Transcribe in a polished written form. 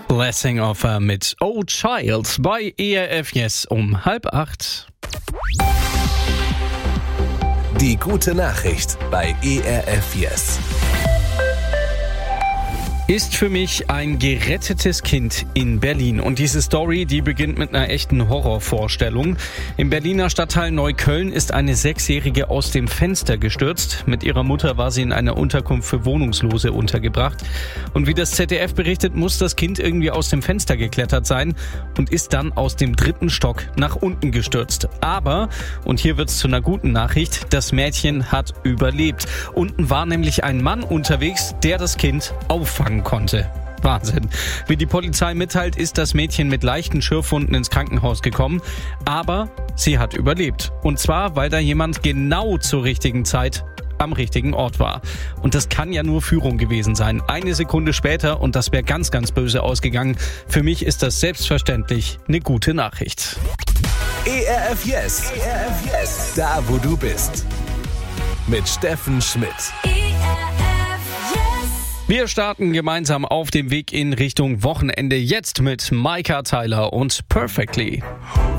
Blessing Offer mit Oh Child bei ERF Yes um 7:30. Die gute Nachricht bei ERF Yes. Ist für mich ein gerettetes Kind in Berlin. Und diese Story, die beginnt mit einer echten Horrorvorstellung. Im Berliner Stadtteil Neukölln ist eine 6-Jährige aus dem Fenster gestürzt. Mit ihrer Mutter war sie in einer Unterkunft für Wohnungslose untergebracht. Und wie das ZDF berichtet, muss das Kind irgendwie aus dem Fenster geklettert sein und ist dann aus dem 3. Stock nach unten gestürzt. Aber, und hier wird's zu einer guten Nachricht, das Mädchen hat überlebt. Unten war nämlich ein Mann unterwegs, der das Kind auffangen konnte. Wahnsinn. Wie die Polizei mitteilt, ist das Mädchen mit leichten Schürfwunden ins Krankenhaus gekommen, aber sie hat überlebt. Und zwar, weil da jemand genau zur richtigen Zeit am richtigen Ort war. Und das kann ja nur Führung gewesen sein. 1 Sekunde später und das wäre ganz, ganz böse ausgegangen. Für mich ist das selbstverständlich eine gute Nachricht. ERF Yes. ERF Yes. Da, wo du bist. Mit Steffen Schmidt. Wir starten gemeinsam auf dem Weg in Richtung Wochenende jetzt mit Micah Tyler und Perfectly.